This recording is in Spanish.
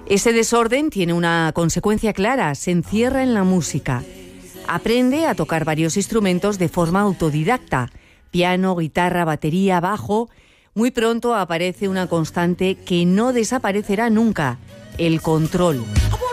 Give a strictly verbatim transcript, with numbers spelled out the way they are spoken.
Ese desorden tiene una consecuencia clara, se encierra en la música. Aprende a tocar varios instrumentos de forma autodidacta, piano, guitarra, batería, bajo. Muy pronto aparece una constante que no desaparecerá nunca, el control.